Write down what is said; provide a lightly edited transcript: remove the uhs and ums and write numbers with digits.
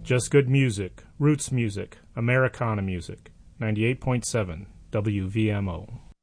Just good music, roots music, Americana music. 98.7 WVMO.